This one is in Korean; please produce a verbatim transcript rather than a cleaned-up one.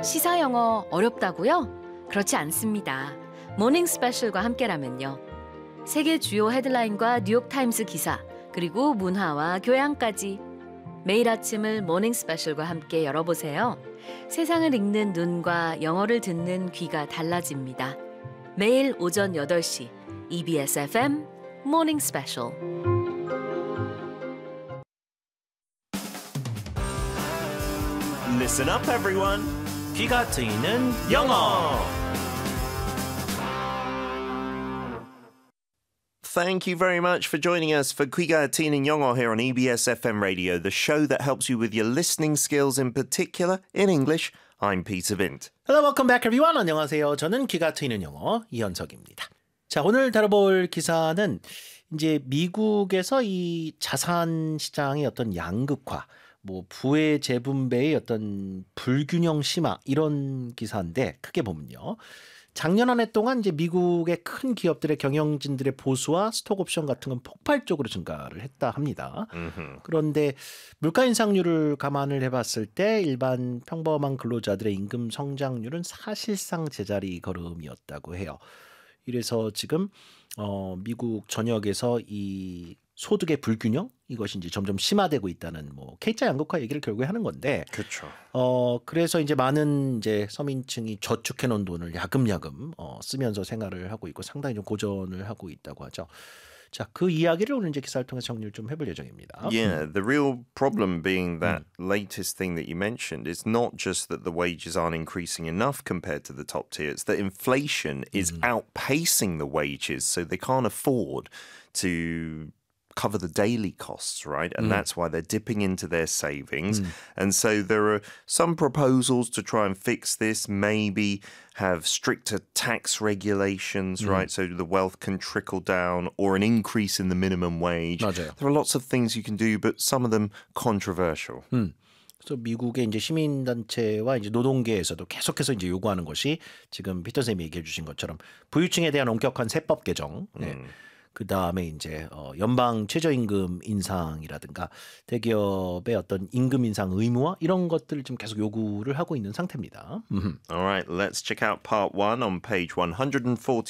시사 영어 어렵다고요? 그렇지 않습니다. 모닝 스페셜과 함께라면요. 세계 주요 헤드라인과 뉴욕타임스 기사, 그리고 문화와 교양까지 매일 아침을 모닝 스페셜과 함께 열어보세요. 세상을 읽는 눈과 영어를 듣는 귀가 달라집니다. 매일 오전 여덟 시 이비에스 에프엠 모닝 스페셜. Listen up, everyone. 귀가 트이는 영어. Thank you very much for joining us for 귀가 트이는 영어 here on E B S F M Radio, the show that helps you with your listening skills in particular in English. I'm Peter Vint. Hello, welcome back, everyone. 안녕하세요. 저는 귀가 트이는 영어 이현석입니다. 자, 오늘 다뤄볼 기사는 이제 미국에서 이 자산 시장의 어떤 양극화, 뭐 부의 재분배의 어떤 불균형 심화 이런 기사인데 크게 보면요. 작년 한 해 동안 이제 미국의 큰 기업들의 경영진들의 보수와 스톡 옵션 같은 건 폭발적으로 증가를 했다 합니다. 음흠. 그런데 물가 인상률을 감안을 해봤을 때 일반 평범한 근로자들의 임금 성장률은 사실상 제자리 걸음이었다고 해요. 이래서 지금 어, 미국 전역에서 이 소득의 불균형 이것이 이제 점점 심화되고 있다는 뭐 K자 양극화 얘기를 결국에 하는 건데. 그렇죠. 어 그래서 이제 많은 이제 서민층이 저축해 놓은 돈을 야금야금 어, 쓰면서 생활을 하고 있고 상당히 좀 고전을 하고 있다고 하죠. 자, 그 이야기를 오늘 이제 기사를 통해서 정리를 좀 해볼 예정입니다. Yeah, the real problem being that 음. latest thing that you mentioned is not just that the wages aren't increasing enough compared to the top tier. It's that inflation is 음. outpacing the wages, so they can't afford to cover the daily costs, right? And mm. that's why they're dipping into their savings. Mm. And so there are some proposals to try and fix this, maybe have stricter tax regulations, mm. right? So the wealth can trickle down, or an increase in the minimum wage. 맞아요. There are lots of things you can do, but some of them controversial. 음. 그래서 미국의 이제 시민단체와 이제 노동계에서도 계속해서 이제 요구하는 것이 지금 피터 쌤이 얘기해 주신 것처럼 부유층에 대한 엄격한 세법 개정, 네. 음. 그 다음에 이제 어, 연방 최저임금 인상이라든가 대기업의 어떤 임금 인상 의무화 이런 것들을 지금 계속 요구를 하고 있는 상태입니다. All right, let's check out part one on page one forty-one